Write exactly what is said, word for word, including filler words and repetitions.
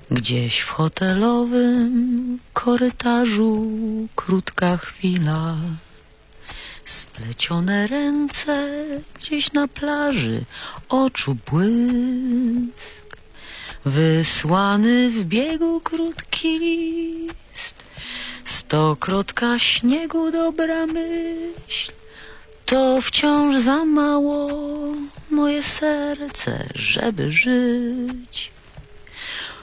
Gdzieś w hotelowym korytarzu krótka chwila, splecione ręce gdzieś na plaży, oczu błysk, wysłany w biegu krótki list, stokrotka śniegu dobra myśl, to wciąż za mało moje serce, żeby żyć.